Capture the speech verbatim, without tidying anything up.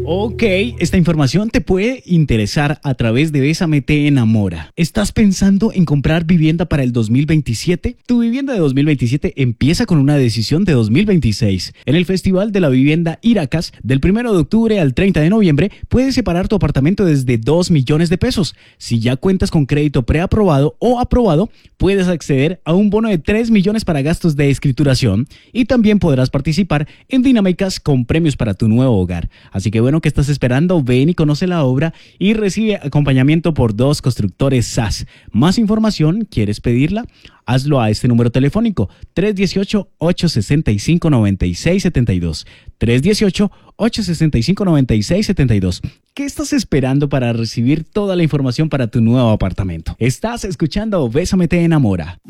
Ok, esta información te puede interesar a través de Bésame te enamora. ¿Estás pensando en comprar vivienda para el dos mil veintisiete? Tu vivienda de dos mil veintisiete empieza con una decisión de dos mil veintiséis. En el Festival de la Vivienda Iracas, del primero de octubre al treinta de noviembre, puedes separar tu apartamento desde dos millones de pesos. Si ya cuentas con crédito preaprobado o aprobado, puedes acceder a un bono de tres millones para gastos de escrituración y también podrás participar en dinámicas con premios para tu nuevo hogar. Así que bueno, ¿qué estás esperando? Ven y conoce la obra y recibe acompañamiento por dos constructores S A S. ¿Más información? ¿Quieres pedirla? Hazlo a este número telefónico tres uno ocho, ocho seis cinco, nueve seis siete dos. tres uno ocho, ocho seis cinco, nueve seis siete dos. ¿Qué estás esperando para recibir toda la información para tu nuevo apartamento? Estás escuchando Bésame te enamora.